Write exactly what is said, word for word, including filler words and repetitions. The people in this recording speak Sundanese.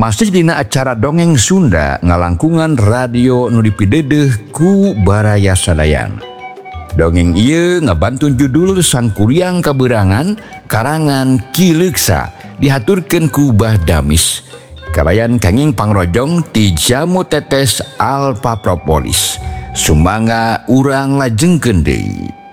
masih dina acara dongeng Sunda ngalangkungan radio nu dipideudeung ku Baraya Sadayan. Dongeng ieu ngabantun judul Sang Kuryang Kaberangan karangan Ki Leuksa dihaturkeun ku Bah Damis. Kabayan kanging pangrojong ti Jamu Tetes Alfa Propolis. Sumangga urang lajengkeun deui.